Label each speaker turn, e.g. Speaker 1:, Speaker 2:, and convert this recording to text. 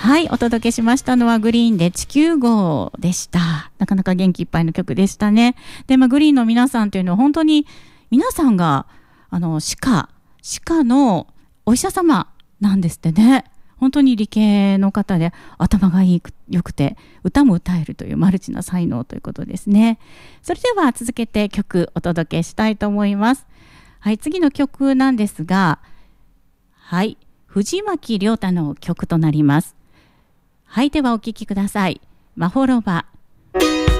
Speaker 1: はい、お届けしましたのはグリーンで地球号でした。なかなか元気いっぱいの曲でしたね。で、グリーンの皆さんというのは本当に皆さんが歯科のお医者様なんですってね。本当に理系の方で頭が良くて歌も歌えるというマルチな才能ということですね。それでは続けて曲お届けしたいと思います。はい、次の曲なんですが、はい、藤巻亮太の曲となります。はい、ではお聴きください。まほろば。